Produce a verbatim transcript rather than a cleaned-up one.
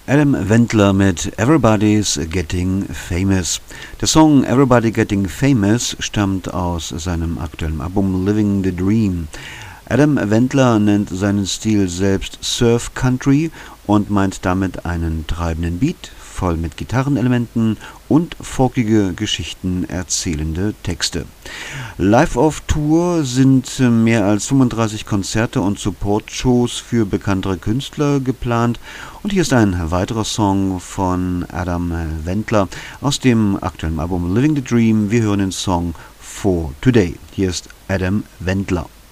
Adam Wendler mit Everybody's Getting Famous. Der Song Everybody Getting Famous stammt aus seinem aktuellen Album Living the Dream. Adam Wendler nennt seinen Stil selbst Surf Country und meint damit einen treibenden Beat, voll mit Gitarrenelementen und folkige Geschichten erzählende Texte. Live auf Tour sind mehr als fünfunddreißig Konzerte und Support-Shows für bekanntere Künstler geplant. Und hier ist ein weiterer Song von Adam Wendler aus dem aktuellen Album Living the Dream. Wir hören den Song For Today. Hier ist Adam Wendler.